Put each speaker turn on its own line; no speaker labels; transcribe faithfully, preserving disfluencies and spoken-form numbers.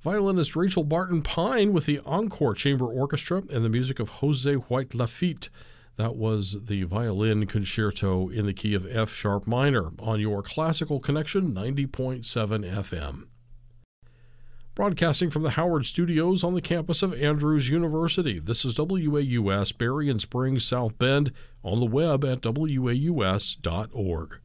Violinist Rachel Barton Pine with the Encore Chamber Orchestra and the music of Jose White Lafitte. That was the violin concerto in the key of F sharp minor on your Classical Connection ninety point seven F M. Broadcasting from the Howard Studios on the campus of Andrews University, this is W A U S Berrien Springs, South Bend, on the web at W A U S dot org.